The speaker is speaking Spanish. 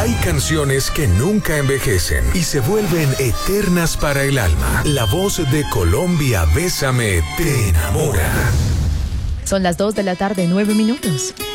Hay canciones que nunca envejecen y se vuelven eternas para el alma. La voz de Colombia, Bésame, te enamora. Son las 2 de la tarde, 9 minutos.